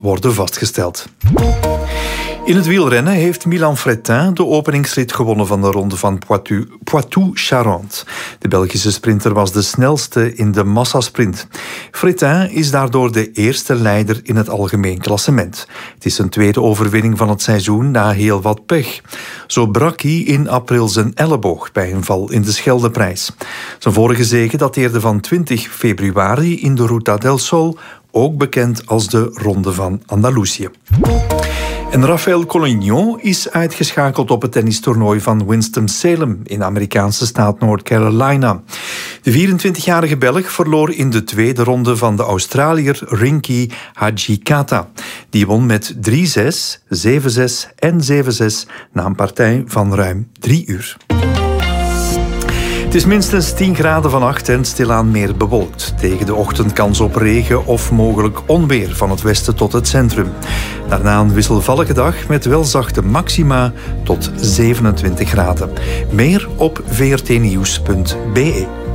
worden vastgesteld. In het wielrennen heeft Milan Frétin de openingsrit gewonnen van de ronde van Poitou-Charentes. De Belgische sprinter was de snelste in de massasprint. Frétin is daardoor de eerste leider in het algemeen klassement. Het is zijn tweede overwinning van het seizoen na heel wat pech. Zo brak hij in april zijn elleboog bij een val in de Scheldeprijs. Zijn vorige zege dateerde van 20 februari in de Ruta del Sol, ook bekend als de Ronde van Andalusië. En Rafael Collignon is uitgeschakeld op het tennistoernooi van Winston-Salem in de Amerikaanse staat North Carolina. De 24-jarige Belg verloor in de tweede ronde van de Australiër Rinky Hijikata. Die won met 3-6, 7-6 en 7-6 na een partij van ruim 3 uur. Het is minstens 10 graden vannacht en stilaan meer bewolkt. Tegen de ochtend kans op regen of mogelijk onweer van het westen tot het centrum. Daarna een wisselvallige dag met wel zachte maxima tot 27 graden. Meer op vrtnieuws.be.